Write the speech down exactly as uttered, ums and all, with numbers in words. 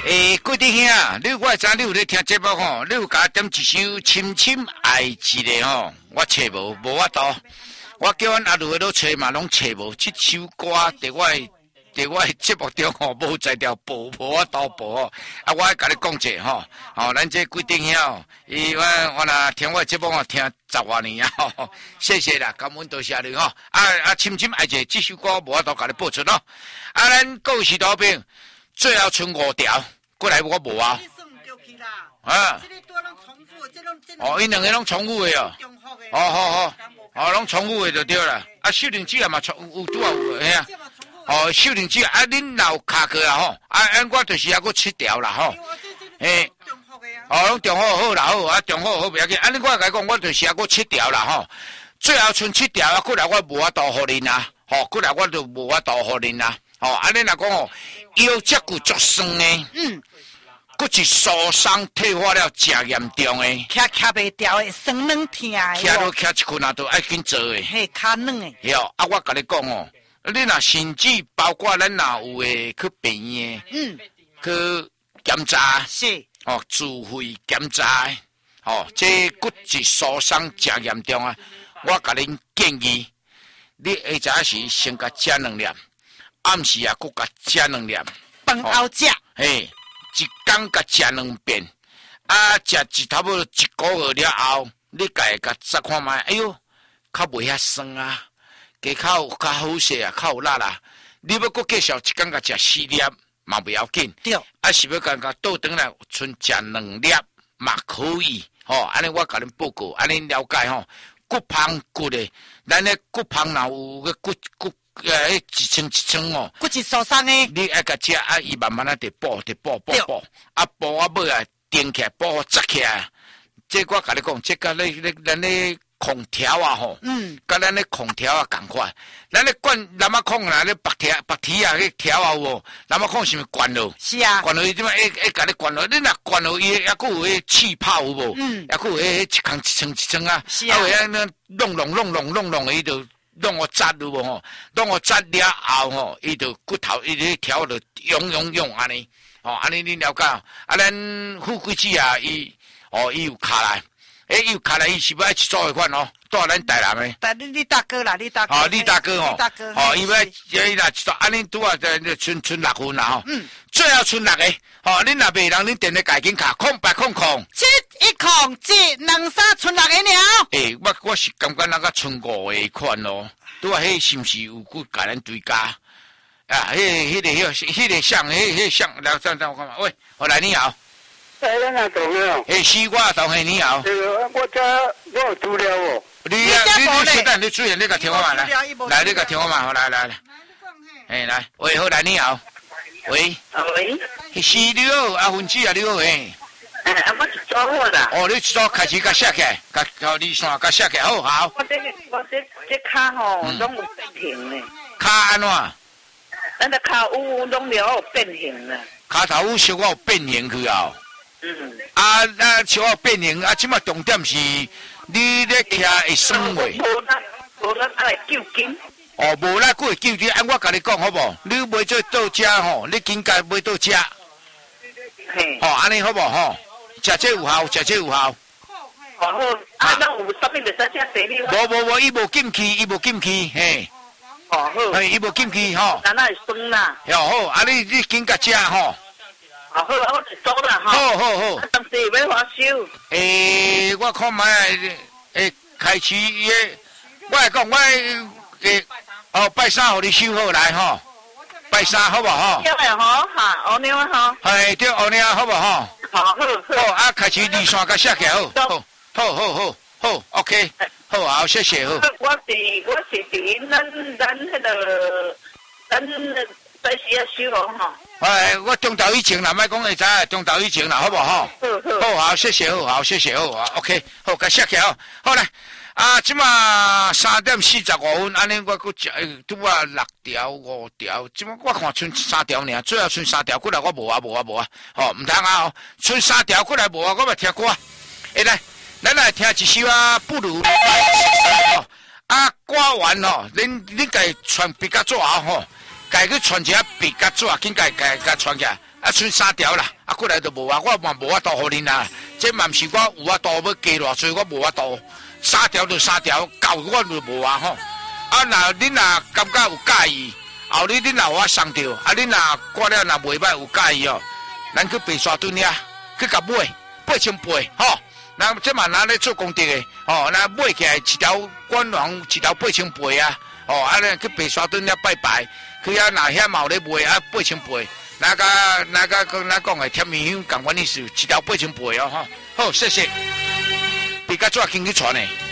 诶，贵弟兄，你我知你有咧听节目吼，你有甲点一首《深深爱一个》吼，我找无，无法度。我叫阮阿路的都找嘛，拢找无。这首歌伫我伫我节目中吼，无在条播，无法度播。啊，我甲你讲者吼，吼，咱这贵弟兄，伊我我若听我节目吼，听十多年啊，吼，谢谢啦，感恩多谢你吼。啊啊，深深爱一个这首歌无法度甲你播出咯。啊，咱各是多兵，最后剩五条。过来我无啊，啊，哦，因两个拢重复的哦，哦好好，哦拢重复的就对啦。啊，秀玲姐嘛重有拄啊有嘿啊，哦秀玲姐啊，恁若有卡过啊吼，啊按我就是还佫七条啦吼，嘿，哦拢中好好啦好，啊中好好不要紧，啊恁我甲讲我就是还佫七条啦吼，最后剩七条啊，过来我无法度互恁啊，吼，过来我就无法度互恁啊，吼，啊恁若讲哦，腰脊骨足酸呢，嗯。佫一受伤退化了，真严重诶， 徛徛袂调诶，酸软疼诶， 徛都徛一困啊，都爱紧做诶。 嘿，骹软诶。 哟，啊，我甲你讲哦，你若甚至包括咱若有诶去病院，嗯，去检查， 是， 哦，自费检查，哦，这骨质受伤真严重啊！我甲恁建议，你下早时先甲食两粒，暗时啊，佫甲食两粒， 饭后食， 嘿。一天甲食两遍，啊，食一差不多一个月了后，你家甲查看卖，哎哟，较袂遐酸啊，加较较好势啊，较有力啦。你要搁继续一天甲食四粒，嘛袂要紧。对，啊是要感觉倒转来，剩食两粒嘛可以。吼、哦，安尼我甲恁报告，安尼了解吼。骨胖骨的，咱咧骨胖若有个骨骨。呃，一层一层哦， 骨质受伤诶， 你爱甲食啊，伊慢慢啊，得补，得补，补补，啊补啊尾啊，顶起来，补扎起来。这我甲你讲，这甲咧咧咱咧空调啊吼，嗯，甲咱咧空调啊共款。咱咧管南啊空啊，咧白条白体啊，迄条啊有无？南啊空是毋是关落？ 是啊， 关落伊点啊？会会甲你关落？你若关落伊，还佫有迄气泡有无？嗯，还佫有迄一层一层一层啊， 是啊， 啊有迄那弄弄弄弄弄弄伊就。让我扎有无吼？让我扎了后吼，伊就骨头伊咧条就用用用安尼，哦安尼你了解？啊，咱富贵子啊，伊哦伊有卡来，诶伊有卡来，伊是要去做一款哦，带咱台南诶。 但你你大哥啦，你大哥。 哦，你大哥哦， 你大哥。 哦，伊要伊若做安尼拄啊，就剩剩六分啦吼。嗯。最后剩六个，哦，恁若袂人，恁电咧改紧卡，空白空空。 七一空七两三剩六个了。 诶，我我是感觉那个剩五个款咯。拄啊，迄是毋是有佫甲咱追加？啊，迄、迄个、迄个、迄个像，迄、迄像，来等等我看嘛。喂，我来你好。 哎，咱阿同了。 诶，是我同嘿你好。 这个我这我有资料哦。 你啊，你你现在你主任，你甲听我嘛来，来你甲听我嘛，来来来。诶，来，喂，好来你好。喂。 啊喂。 是你好，阿芬子啊，你好诶。 哎，啊，我是做好啦。 哦，你做开始甲写起来，甲甲你线甲写起来，好好。 我这我这这骹吼，拢有变形咧。 骹安怎？ 咱的骹有拢了有变形啦。 骹头有小可有变形去啊。 嗯。 啊，那小可变形啊，即马重点是你咧徛会酸袂？ 无咱无咱爱救筋。 哦，无咱佫会救你，按我甲你讲好无？你买做倒食吼，你紧家买倒食。 嘿。 吼，安尼好无吼？食这有效，食这有效。 好好，啊，咱有啥物袂使食第二？ 无无无，伊无禁气，伊无禁气，嘿。 哦好。 嘿，伊无禁气吼。 咱那会酸啦。 哟好，啊你你紧甲食吼。 好好，我去做啦吼。 好好好。 当时要花收。 诶，我看卖诶开始诶，我来讲我诶哦拜三互你收好来吼。拜三好无吼？ 对诶吼，哈，乌鸟吼。 嘿，对乌鸟好无吼？ 好好好，啊，开始二线甲写起来，好，好，好，好，好，好 ，OK， 好，好，谢谢，好。 我是我是伫咱咱迄个咱在时啊收哦吼。 哎，我中昼以前啦，莫讲会知，中昼以前啦，好不好？好，好，好，谢谢，好，好，谢谢，好，啊 ，OK， 好，甲写起来，好来。啊，即马三点四十五分，安尼我搁食，拄啊六条五条，即马我看剩三条尔，最后剩三条，过来我无啊无啊无啊，吼，毋通啊哦，剩三条过来无啊，我嘛听歌，会来，咱来听一首啊，不如哦，啊歌完吼，恁恁家传笔甲纸啊吼，家去传一下笔甲纸，紧家家家传起来， 啊，剩三条啦，啊，过来就无啊，我嘛无法度互恁啊，这嘛毋是我有法度要加偌济，我无法度，三条就三条，够我就无啊吼。啊，若恁若感觉有介意，后日恁若有法送着，啊，恁若挂了若袂歹有介意哦，咱去白沙屯遐去甲买八千八吼。那这嘛拿咧做功德的，哦，那买起来一条管王一条八千八啊，哦，啊，咱去白沙屯遐拜拜，去遐那遐嘛有咧卖啊八千八，那个那个咱讲的甜面香共款意思，一条八千八哦，吼，好，谢谢，比较早经去传的。